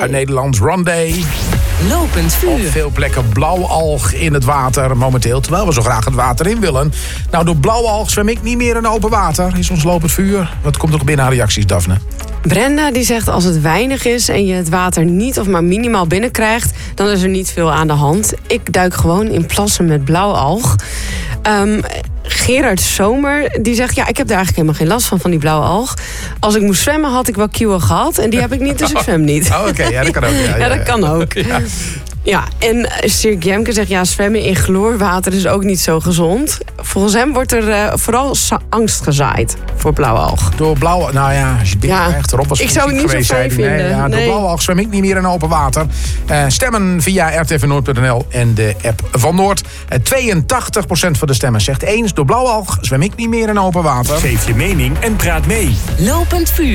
Uit Nederland, Rondé. Lopend vuur. Op veel plekken blauwalg in het water momenteel. Terwijl we zo graag het water in willen. Nou, door blauwalg zwem ik niet meer in open water. Is ons lopend vuur. Wat komt er nog binnen aan reacties, Daphne? Brenda die zegt als het weinig is en je het water niet of maar minimaal binnenkrijgt, dan is er niet veel aan de hand. Ik duik gewoon in plassen met blauwalg. Gerard Zomer die zegt, ja, ik heb daar eigenlijk helemaal geen last van die blauwalg. Als ik moest zwemmen had ik wel kieuwen gehad en die heb ik niet, dus ik zwem niet. Oh, oké. Ja, dat kan ook. Ja, dat kan ook. Ja. Ja, en Sirk Jemke zegt, ja, zwemmen in chloorwater is ook niet zo gezond. Volgens hem wordt er vooral angst gezaaid voor blauwalg. Door blauw, nou ja, als je het binnenkrijgt, Rob was ik zou het niet zo fijn vinden. Door blauwalg zwem ik niet meer in open water. Stemmen via rtvnoord.nl en de app van Noord. 82% van de stemmen zegt eens, door blauwalg zwem ik niet meer in open water. Geef je mening en praat mee. Lopend vuur.